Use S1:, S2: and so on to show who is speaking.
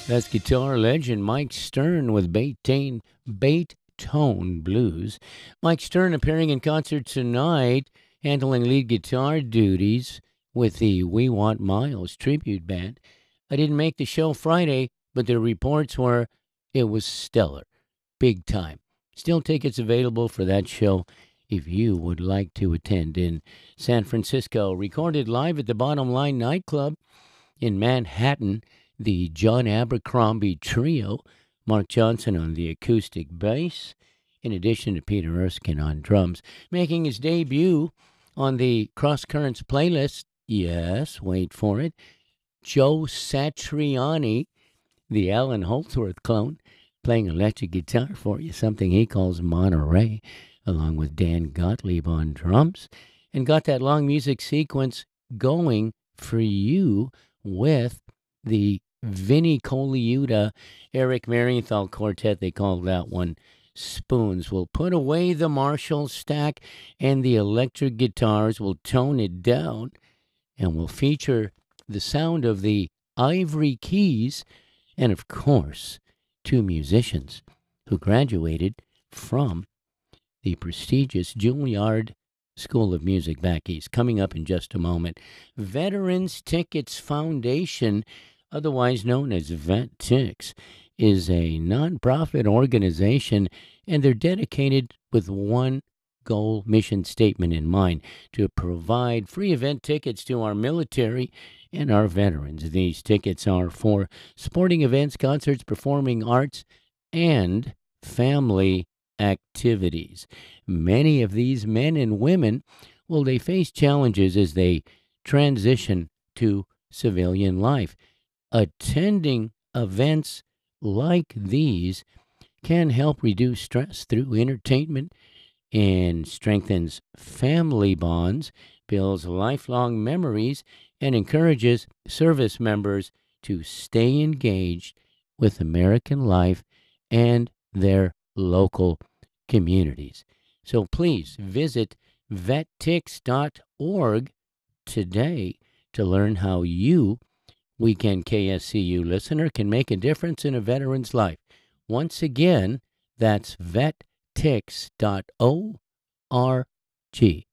S1: That's guitar legend Mike Stern with Tone Blues. Mike Stern appearing in concert tonight, handling lead guitar duties with the We Want Miles tribute band. I didn't make the show Friday, but the reports were it was stellar. Big time. Still tickets available for that show if you would like to attend in San Francisco. Recorded live at the Bottom Line nightclub in Manhattan, the John Abercrombie Trio, Mark Johnson on the acoustic bass, in addition to Peter Erskine on drums, making his debut on the Cross Currents playlist. Yes, wait for it. Joe Satriani, the Alan Holdsworth clone, playing electric guitar for you, something he calls Monterey, along with Dan Gottlieb on drums, and got that long music sequence going for you with the Vinnie Colaiuta, Eric Marienthal quartet. They call that one Spoons. We'll put away the Marshall stack and the electric guitars. We'll tone it down and we'll feature the sound of the ivory keys and, of course, two musicians who graduated from the prestigious Juilliard School of Music back east. Coming up in just a moment, Veterans Tickets Foundation, otherwise known as VetTix, is a nonprofit organization, and they're dedicated with one goal mission statement in mind: to provide free event tickets to our military and our veterans. These tickets are for sporting events, concerts, performing arts, and family activities. Many of these men and women, well, they face challenges as they transition to civilian life. Attending events like these can help reduce stress through entertainment and strengthens family bonds, builds lifelong memories, and encourages service members to stay engaged with American life and their local communities. So please visit vettix.org today to learn how you, Weekend KSCU listener, can make a difference in a veteran's life. Once again, that's vettix.org.